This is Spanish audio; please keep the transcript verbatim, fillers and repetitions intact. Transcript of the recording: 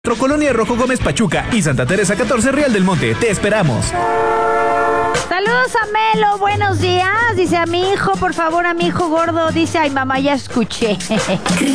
Colonia Rojo Gómez Pachuca y Santa Teresa catorce Real del Monte. Te esperamos. Saludos a Melo, buenos días. Dice a mi hijo, por favor, a mi hijo gordo. Dice, ay mamá, ya escuché.